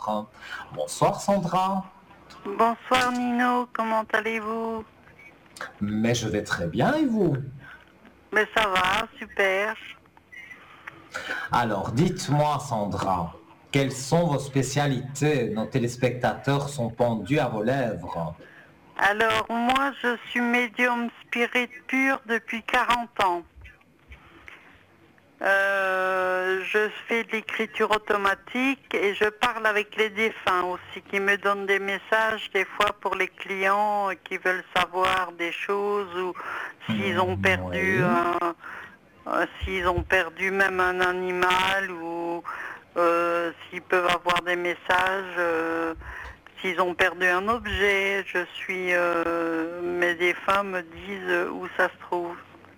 Bonsoir Sandra, Bonsoir Nino, comment allez-vous? mais je vais très bien et vous? Mais ça va, super. Alors dites-moi Sandra, quelles sont vos spécialités? Nos téléspectateurs sont pendus à vos lèvres. Alors moi je suis médium spirit pur depuis 40 ans. Je fais de l'écriture automatique et je parle avec les défunts aussi qui me donnent des messages des fois pour les clients qui veulent savoir des choses ou s'ils ont perdu Oui. s'ils ont perdu même un animal ou s'ils peuvent avoir des messages, s'ils ont perdu un objet, mes défunts me disent où ça se trouve.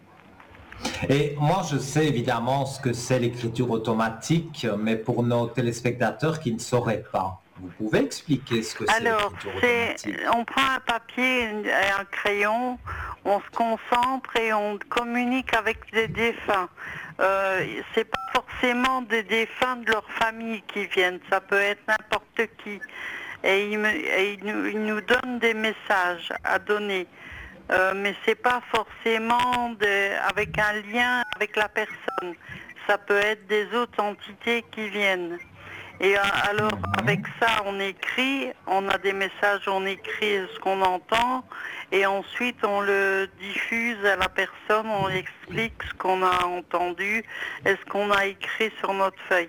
Et moi je sais évidemment ce que c'est l'écriture automatique, mais pour nos téléspectateurs qui ne sauraient pas, vous pouvez expliquer ce que c'est Alors, l'écriture automatique? on prend un papier et un crayon, on se concentre et on communique avec des défunts. C'est pas forcément des défunts de leur famille qui viennent, ça peut être n'importe qui. Et ils nous donnent des messages à donner. Mais c'est pas forcément avec un lien avec la personne. Ça peut être des autres entités qui viennent. Et alors avec Mhm. ça on écrit, on a des messages, on écrit ce qu'on entend et ensuite on le diffuse à la personne, on explique ce qu'on a entendu et ce qu'on a écrit sur notre feuille.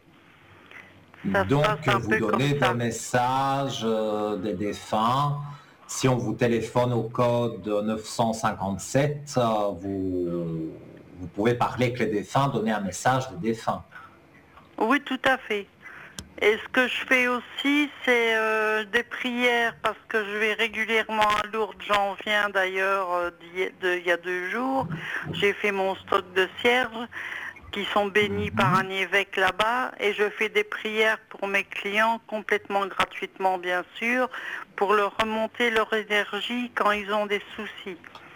Ça se passe Donc, un vous peu comme donnez des ça. messages des défunts. Si on vous téléphone au code 957, vous pouvez parler avec les défunts, donner un message des défunts. Oui, tout à fait. Et ce que je fais aussi, c'est des prières parce que je vais régulièrement à Lourdes. J'en viens d'ailleurs il y a 2 jours. J'ai fait mon stock de cierges qui sont bénis par Mhm. un évêque là-bas et je fais des prières pour mes clients complètement gratuitement bien sûr pour leur remonter leur énergie quand ils ont des soucis.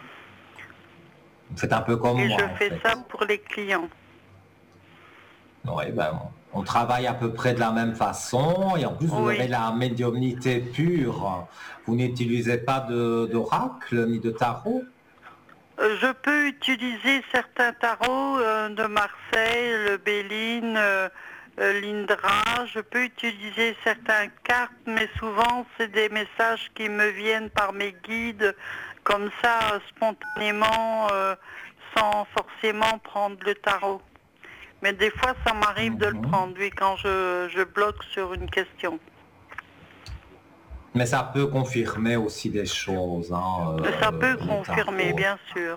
C'est un peu comme Et moi, je en fais fait. ça pour les clients. Oui, ben, on travaille à peu près de la même façon et en plus, vous avez Oui. la médiumnité pure. Vous n'utilisez pas d'oracle ni de tarot? Je peux utiliser certains tarots de Marseille, le Béline, l'Indra. Je peux utiliser certaines cartes, mais souvent c'est des messages qui me viennent par mes guides, comme ça, spontanément, sans forcément prendre le tarot. Mais des fois, ça m'arrive de le Mhm. prendre, oui, quand je bloque sur une question. Mais ça peut confirmer aussi des choses, hein, Ça peut le confirmer, tarot. bien sûr.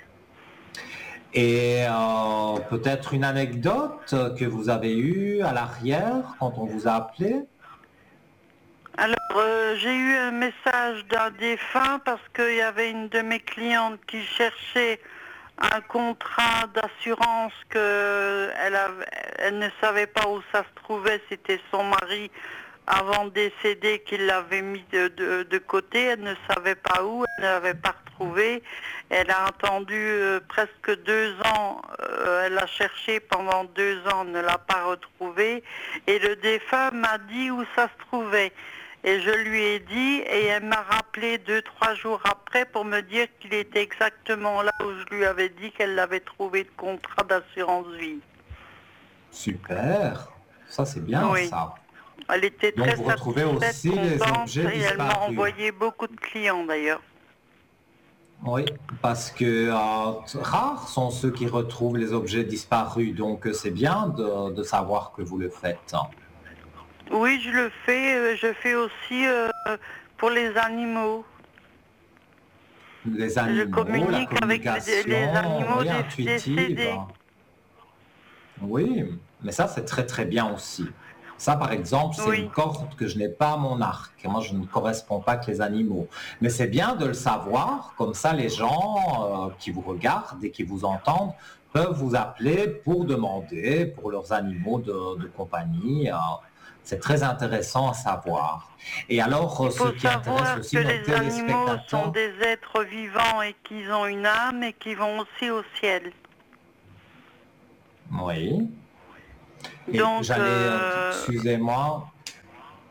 Et peut-être une anecdote que vous avez eue à l'arrière quand on vous a appelé? Alors, j'ai eu un message d'un défunt parce qu'il y avait une de mes clientes qui cherchait un contrat d'assurance elle ne savait pas où ça se trouvait. C'était son mari avant de décéder qui l'avait mis de côté. Elle ne savait pas où, elle ne l'avait pas retrouvé. Elle a attendu presque 2 ans. Elle a cherché pendant 2 ans, ne l'a pas retrouvé. Et le défunt m'a dit où ça se trouvait. Et je lui ai dit, et elle m'a rappelé 2, 3 jours après pour me dire qu'il était exactement là où je lui avais dit qu'elle l'avait trouvé le contrat d'assurance vie. Super, ça c'est bien Oui, ça. elle était Donc très vous retrouvez satisfaite, aussi les contente, objets et elle m'a disparus. envoyé beaucoup de clients d'ailleurs. Oui, parce que rares sont ceux qui retrouvent les objets disparus, donc c'est bien de savoir que vous le faites. Oui, je le fais, je fais aussi pour les animaux. Les Je animaux, la communique avec les communication, animaux oui, intuitive. décédés. Oui, mais ça c'est très très bien aussi. Ça par exemple, c'est une Oui. corde que je n'ai pas à mon arc. Moi, je ne corresponds pas avec les animaux. Mais c'est bien de le savoir, comme ça les gens qui vous regardent et qui vous entendent peuvent vous appeler pour demander pour leurs animaux de compagnie. C'est très intéressant à savoir. Et alors, Il ce faut qui intéresse savoir que aussi nos les animaux sont téléspectateurs, des êtres vivants et qu'ils ont une âme et qui vont aussi au ciel. oui, et Donc, j'allais, excusez-moi,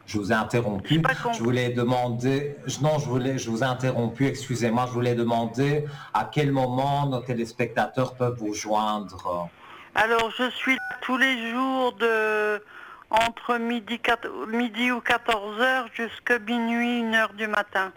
Je vous ai J'ai interrompu. pas Je compris. voulais demander, non, je vous ai interrompu, excusez-moi, je voulais demander à quel moment nos téléspectateurs peuvent vous joindre. Alors, je suis là tous les jours entre midi ou 14 heures jusqu'à minuit, 1 heure du matin.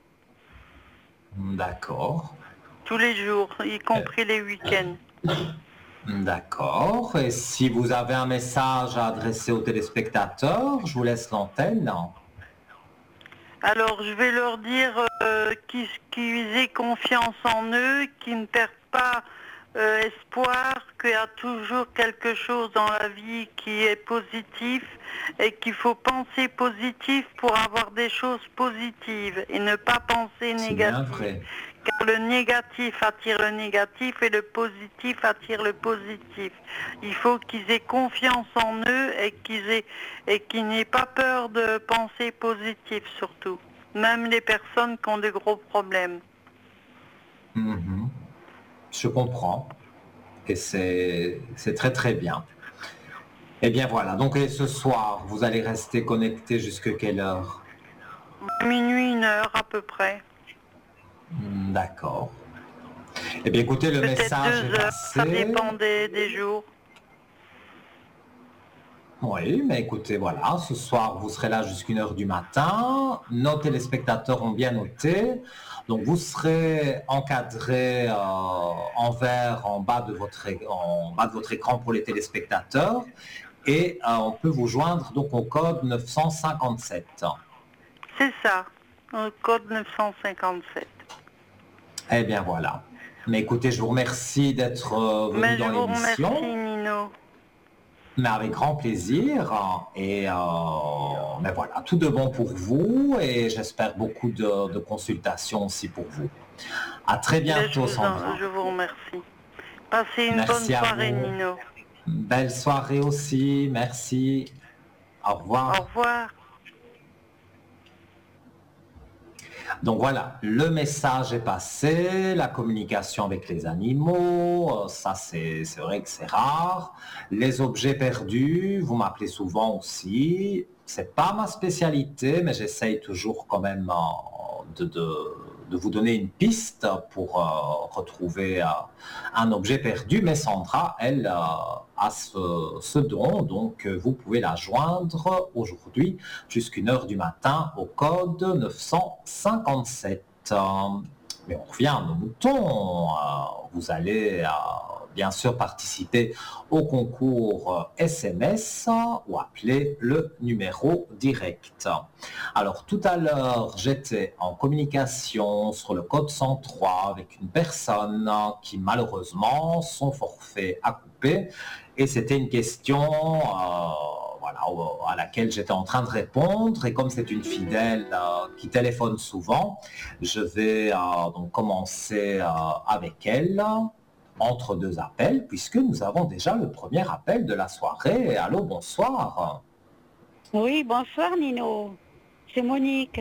D'accord. Tous les jours, y Euh, compris les week-ends. D'accord. Et si vous avez un message à adresser aux téléspectateurs, je vous laisse l'antenne. Alors, je vais leur dire qu'ils aient confiance en eux, qu'ils ne perdent pas espoir, qu'il y a toujours quelque chose dans la vie qui est positif et qu'il faut penser positif pour avoir des choses positives et ne pas penser C'est bien négatif. vrai. Car le négatif attire le négatif et le positif attire le positif. Il faut qu'ils aient confiance en eux et qu'ils n'aient pas peur de penser positif surtout. Même les personnes qui ont de gros problèmes. Mhm. Je comprends. Et c'est très très bien. Eh bien voilà, donc et ce soir, vous allez rester connecté jusqu'à quelle heure? Minuit, 1 heure à peu près. D'accord. Eh bien écoutez, le Peut-être message est 2 heures, ça passé. dépend des jours. Oui, mais écoutez, voilà, ce soir, vous serez là jusqu'à 1 heure du matin. Nos téléspectateurs ont bien noté. Donc, vous serez encadré en vert en bas de votre écran pour les téléspectateurs. Et on peut vous joindre donc au code 957. C'est ça, code 957. Eh bien, voilà. Mais écoutez, je vous remercie d'être venu Mais je dans vous remercie, l'émission. Nino. Mais avec grand plaisir. Et mais voilà, tout de bon pour vous et j'espère beaucoup de consultations aussi pour vous. À très Mais bientôt, Sandra. je vous remercie. Passez une bonne Merci à soirée, vous. Nino. Belle soirée aussi. Merci. Au Au revoir. revoir. Donc voilà, le message est passé, la communication avec les animaux, ça c'est vrai que c'est rare. Les objets perdus, vous m'appelez souvent aussi. C'est pas ma spécialité, mais j'essaye toujours quand même de vous donner une piste pour retrouver un objet perdu. Mais Sandra, elle a ce don, donc vous pouvez la joindre aujourd'hui jusqu'à 1 heure du matin au code 957. Mais on revient à nos moutons. Vous allez bien sûr participer au concours SMS ou appeler le numéro direct. Alors tout à l'heure, j'étais en communication sur le code 103 avec une personne qui malheureusement son forfait a coupé et c'était une question voilà, à laquelle j'étais en train de répondre. Et comme c'est une fidèle qui téléphone souvent, je vais donc commencer avec elle entre deux appels, puisque nous avons déjà le premier appel de la soirée. Allô, bonsoir. Oui, bonsoir Nino. C'est Monique.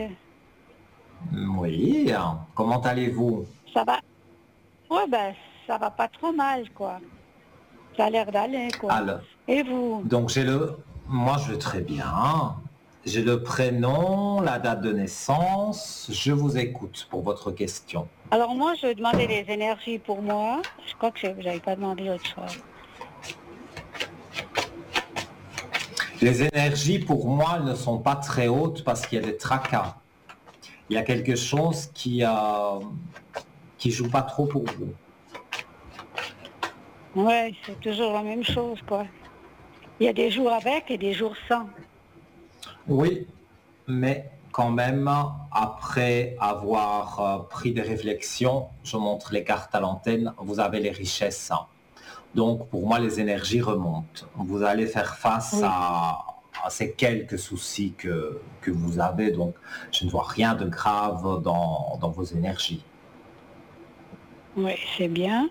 Oui, comment allez-vous? Ça va? Ouais, ben, ça va pas trop mal, quoi. Ça a l'air d'aller, quoi. Alors, Et vous? donc moi je vais très bien. J'ai le prénom, la date de naissance. Je vous écoute pour votre question. Alors moi, je demandais les énergies pour moi. Je crois que vous n'avez pas demandé autre chose. Les énergies, pour moi, elles ne sont pas très hautes parce qu'il y a des tracas. Il y a quelque chose qui joue pas trop pour vous. Ouais, c'est toujours la même chose, quoi. Il y a des jours avec et des jours sans. Oui, mais quand même, après avoir pris des réflexions, je montre les cartes à l'antenne, vous avez les richesses. Donc, pour moi, les énergies remontent. Vous allez faire face Oui. à ces quelques soucis que vous avez. Donc, je ne vois rien de grave dans vos énergies. Oui, c'est bien.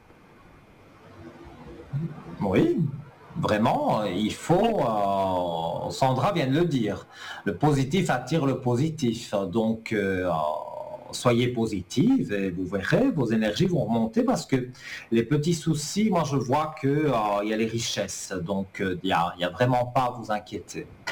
Oui, vraiment, il faut, Sandra vient de le dire, le positif attire le positif. Donc, soyez positive et vous verrez, vos énergies vont remonter parce que les petits soucis, moi je vois que il y a les richesses. Donc, il y a vraiment pas à vous inquiéter.